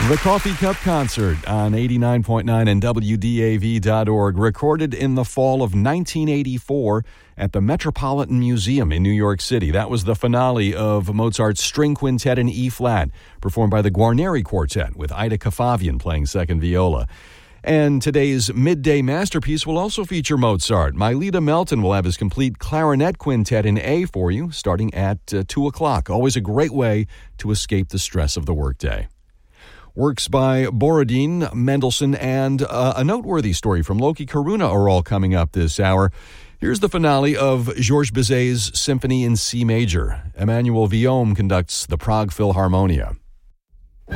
The Coffee Cup Concert on 89.9 and WDAV.org, recorded in the fall of 1984 at the Metropolitan Museum in New York City. That was the finale of Mozart's String Quintet in E-flat, performed by the Guarneri Quartet, with Ida Kafavian playing second viola. And today's midday masterpiece will also feature Mozart. Mylita Melton will have his complete clarinet quintet in A for you, starting at 2 o'clock. Always a great way to escape the stress of the workday. Works by Borodin, Mendelssohn, and a noteworthy story from Loki Karuna are all coming up this hour. Here's the finale of Georges Bizet's Symphony in C major. Emmanuel Villaume conducts the Prague Philharmonia.